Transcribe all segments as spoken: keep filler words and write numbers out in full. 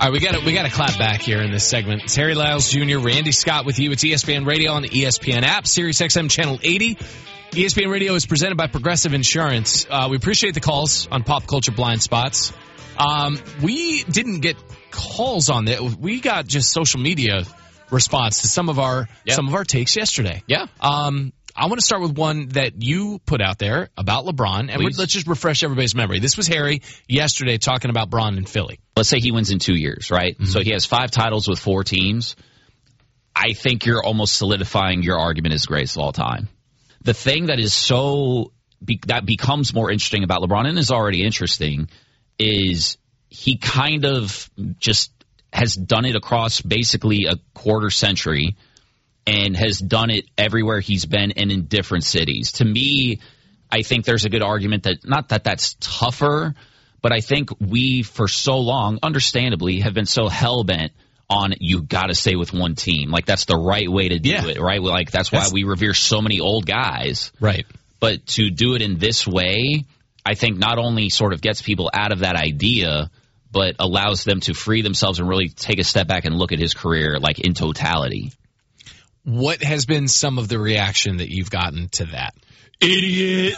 All right, we got we got to clap back here in this segment. It's Harry Lyles Junior, Randy Scott with you. It's E S P N Radio on the E S P N app, Sirius X M Channel eighty. E S P N Radio is presented by Progressive Insurance. Uh, we appreciate the calls on Pop Culture Blind Spots. Um, we didn't get calls on that. We got just social media response to some of our yep. some of our takes yesterday. Yeah. Um, I want to start with one that you put out there about LeBron, and let's just refresh everybody's memory. This was Harry yesterday talking about Bron in Philly. Let's say he wins in two years, right? Mm-hmm. So he has five titles with four teams. I think you're almost solidifying your argument as greatest of all time. The thing that is so be, that becomes more interesting about LeBron, and is already interesting, is he kind of just has done it across basically a quarter century and has done it everywhere he's been and in different cities. To me, I think there's a good argument that, not that that's tougher, but I think we, for so long, understandably, have been so hell-bent on you got to stay with one team. Like, that's the right way to do yeah. it, right? Like, that's why that's, we revere so many old guys. Right. But to do it in this way, I think not only sort of gets people out of that idea, but allows them to free themselves and really take a step back and look at his career, like, in totality. What has been some of the reaction that you've gotten to that? Idiot.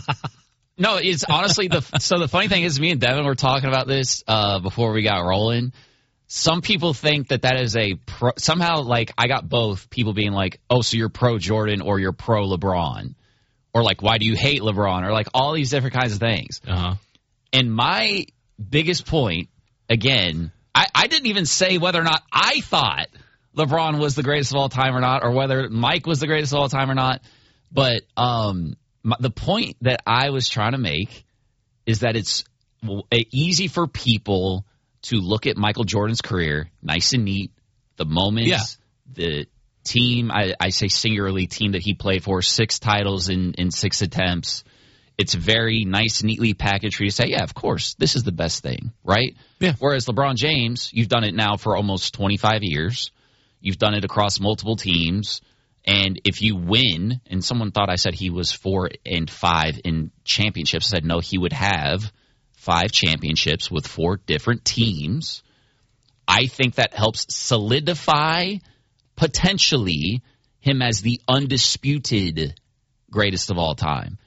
No, it's honestly the so the funny thing is, me and Devin were talking about this uh, before we got rolling. Some people think that that is a pro, somehow, like, I got both people being like, oh, so you're pro Jordan or you're pro LeBron, or like, why do you hate LeBron, or like all these different kinds of things. Uh-huh. And my biggest point, again, I, I didn't even say whether or not I thought LeBron was the greatest of all time or not, or whether Mike was the greatest of all time or not. But um, my, the point that I was trying to make is that it's easy for people to look at Michael Jordan's career, nice and neat, the moments, yeah. the team, I, I say singularly team that he played for, six titles in, in six attempts. It's very nice, neatly packaged for you to say, yeah, of course, this is the best thing, right? Yeah. Whereas LeBron James, you've done it now for almost twenty-five years. You've done it across multiple teams, and if you win, and someone thought I said he was four and five in championships, I said no, he would have five championships with four different teams. I think that helps solidify, potentially, him as the undisputed greatest of all time.